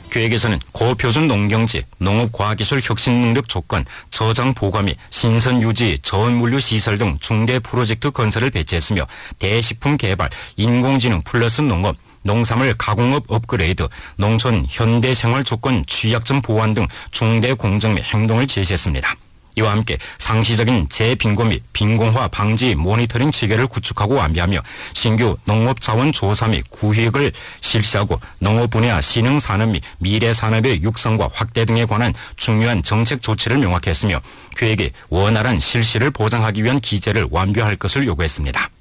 계획에서는 고표준 농경지, 농업과학기술 혁신능력 조건, 저장 보관 및 신선 유지, 저온물류 시설 등 중대 프로젝트 건설을 배치했으며 대식품 개발, 인공지능 플러스 농업, 농산물 가공업 업그레이드, 농촌 현대생활 조건 취약점 보완 등 중대 공정 및 행동을 제시했습니다. 이와 함께 상시적인 재빈곤 및 빈곤화 방지 모니터링 체계를 구축하고 완비하며 신규 농업자원 조사 및 구획을 실시하고 농업 분야 신흥산업 및 미래산업의 육성과 확대 등에 관한 중요한 정책 조치를 명확히 했으며 계획의 원활한 실시를 보장하기 위한 기제를 완비할 것을 요구했습니다.